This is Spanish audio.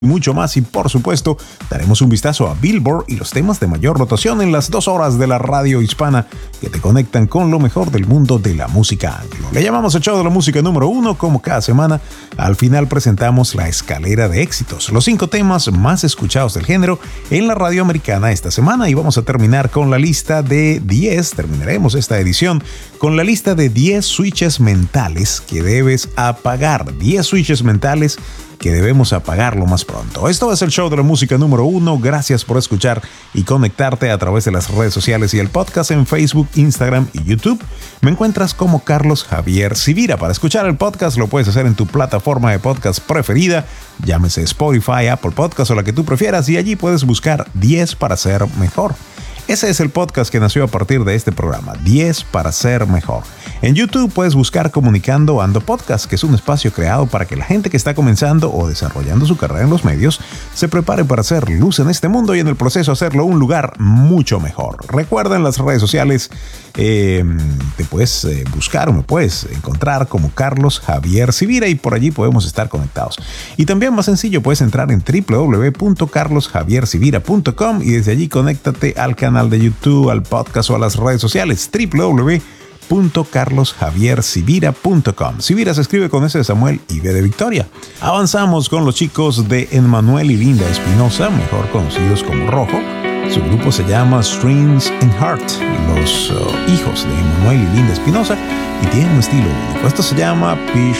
mucho más, y por supuesto daremos un vistazo a Billboard y los temas de mayor rotación en las 2 horas de la radio hispana que te conectan con lo mejor del mundo de la música anglo. Le llamamos el show de la música número 1. Como cada semana, al final presentamos la escalera de éxitos, los 5 temas más escuchados del género en la radio americana esta semana, y vamos a terminar con la lista de 10, terminaremos esta edición con la lista de 10 switches mentales que debes apagar, 10 switches mentales que debemos apagarlo más pronto. Esto es el show de la música número 1. Gracias por escuchar y conectarte a través de las redes sociales y el podcast en Facebook, Instagram y YouTube. Me encuentras como Carlos Javier Sivira. Para escuchar el podcast lo puedes hacer en tu plataforma de podcast preferida, llámese Spotify, Apple Podcast o la que tú prefieras, y allí puedes buscar 10 para ser mejor. Ese es el podcast que nació a partir de este programa, 10 para ser mejor. En YouTube puedes buscar Comunicando Ando Podcast, que es un espacio creado para que la gente que está comenzando o desarrollando su carrera en los medios se prepare para hacer luz en este mundo y en el proceso hacerlo un lugar mucho mejor. Recuerda, en las redes sociales te puedes buscar o me puedes encontrar como Carlos Javier Sivira, y por allí podemos estar conectados. Y también, más sencillo, puedes entrar en www.carlosjaviersivira.com y desde allí conéctate al canal de YouTube, al podcast o a las redes sociales www.carlosjaviersivira.com. Sivira se escribe con S de Samuel y B de Victoria. Avanzamos con los chicos de Emmanuel y Linda Espinosa, mejor conocidos como Rojo. Su grupo se llama Strings and Heart, los hijos de Emmanuel y Linda Espinosa, y tienen un estilo único. Esto se llama Peach